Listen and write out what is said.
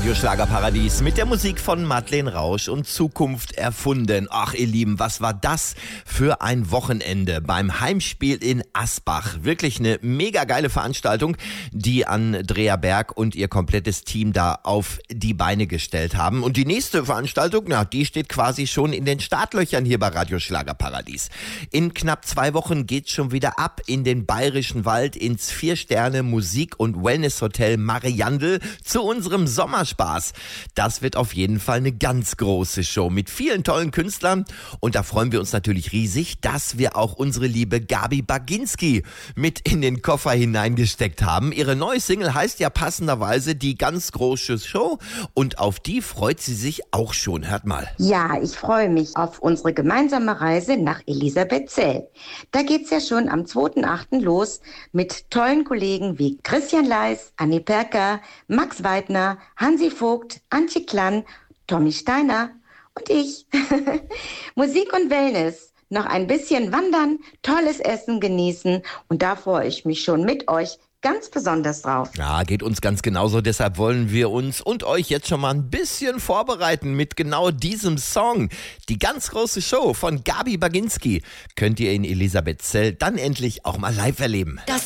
Radio Schlagerparadies mit der Musik von Madeleine Rausch und Zukunft erfunden. Ach ihr Lieben, was war das für ein Wochenende beim Heimspiel in Asbach. Wirklich eine mega geile Veranstaltung, die Andrea Berg und ihr komplettes Team da auf die Beine gestellt haben. Und die nächste Veranstaltung, die steht quasi schon in den Startlöchern hier bei Radio Schlagerparadies. In knapp 2 Wochen geht's schon wieder ab in den Bayerischen Wald ins 4-Sterne-Musik- und Wellness-Hotel Mariandel zu unserem Sommerspaß. Das wird auf jeden Fall eine ganz große Show mit vielen tollen Künstlern. Und da freuen wir uns natürlich riesig, dass wir auch unsere liebe Gabi Baginski mit in den Koffer hineingesteckt haben. Ihre neue Single heißt ja passenderweise Die ganz große Show. Und auf die freut sie sich auch schon. Hört mal. Ja, ich freue mich auf unsere gemeinsame Reise nach Elisabethzell. Da geht's ja schon am 2.8. los mit tollen Kollegen wie Christian Leis, Anni Perker, Max Weidner, Hansi Vogt, Antje Klann, Tommy Steiner und ich. Musik und Wellness, noch ein bisschen wandern, tolles Essen genießen und da freue ich mich schon mit euch ganz besonders drauf. Ja, geht uns ganz genauso. Deshalb wollen wir uns und euch jetzt schon mal ein bisschen vorbereiten mit genau diesem Song. Die ganz große Show von Gabi Baginski könnt ihr in Elisabethzell dann endlich auch mal live erleben.